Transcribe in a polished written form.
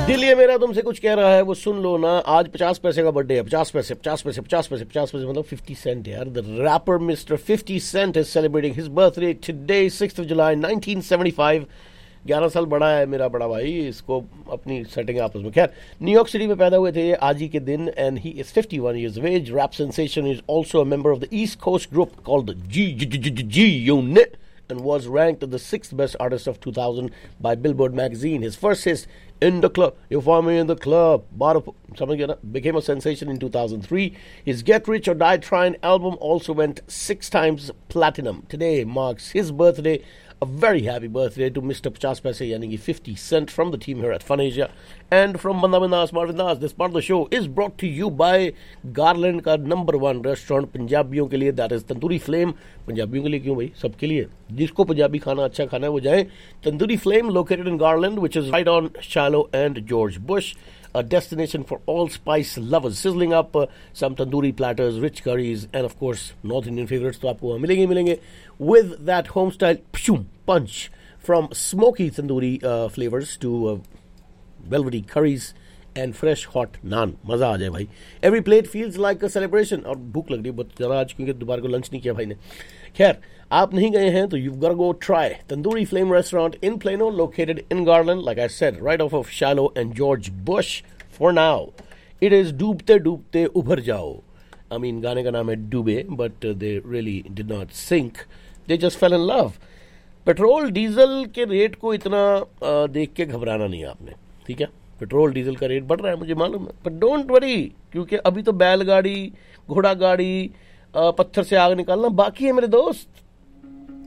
दिल ये मेरा तुमसे कुछ कह रहा है वो सुन लो ना। आज 50 पैसे का बर्थडे है। 50 पैसे 50 पैसे 50 पैसे 50 पैसे मतलब 50 सेंट यार। The wrapper mister 50 Saint is celebrating his birthday today 6th of July 1975। 11 साल बड़ा है मेरा बड़ा भाई, इसको अपनी सेटिंग आपस में। खैर, न्यूयॉर्क सिटी में पैदा हुए थे ये आज ही के दिन and he is 51 years of age। Rap sensation is also a member of the east coast group called G Unit and was ranked the 6th best artist of 2000 by Billboard magazine. His first hit, In the Club, You Find Me in the Club, became a sensation in 2003. His Get Rich or Die Trying album also went 6 times platinum. Today marks his birthday. A very happy birthday to Mr. 50 Paise, yani 50 Cent, from the team here at Fun Asia. And from Banda Bindas, Marvin Das, this part of the show is brought to you by Garland का #1 restaurant पंजाबियों के लिए, that is tandoori flame. पंजाबियों के लिए क्यों भाई, सबके लिए, जिसको पंजाबी खाना अच्छा खाना है वो जाए tandoori flame, located in Garland, which is right on Shallow and George Bush. A destination for all spice lovers, sizzling up some tandoori platters, rich curries, and of course North Indian favorites तो आपको मिलेंगे with that home style punch from smoky tandoori flavors to velvety curries and fresh hot naan। मजा आ जाए भाई। Every plate feels like a celebration। और भूख लग रही है बहुत ज़्यादा आज क्योंकि दोबारा को लंच नहीं किया भाई ने। खैर, आप नहीं गए हैं तो you've got to go try Tandoori Flame Restaurant in Plano, located in Garland, like I said, right off of Shallow and George Bush. For now, it is डूबते डूबते उभर जाओ। I mean, गाने का नाम है डूबे, but they really did not sink. They just fell in love. Petrol diesel के रेट को इतना देख के घबराना नहीं आपने, ठीक है। पेट्रोल डीजल का रेट बढ़ रहा है मुझे मालूम है, पर डोंट वरी, क्योंकि अभी तो बैलगाड़ी, घोड़ा गाड़ी, पत्थर से आग निकालना बाकी है मेरे दोस्त।